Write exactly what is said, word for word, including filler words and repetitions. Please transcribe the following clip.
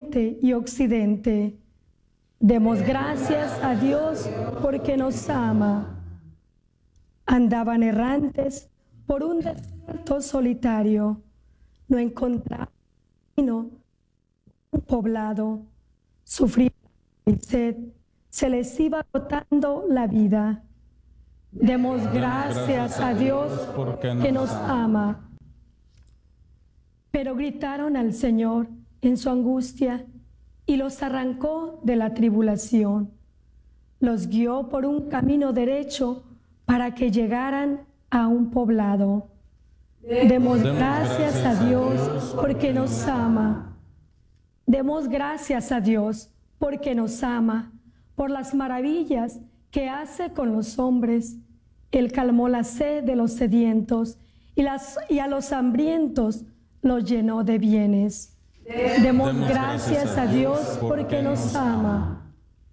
oriente y occidente. Demos gracias a Dios porque nos ama. Andaban errantes por un desierto solitario. No encontraban camino, un poblado. Sufrían y sed. Se les iba agotando la vida. Demos gracias a Dios que nos ama. Pero gritaron al Señor en su angustia y los arrancó de la tribulación. Los guió por un camino derecho para que llegaran a un poblado. Demos gracias a Dios porque nos ama. Demos gracias a Dios porque nos ama, por las maravillas que hace con los hombres. Él calmó la sed de los sedientos y, las, y a los hambrientos los llenó de bienes. Demos gracias a Dios porque nos ama.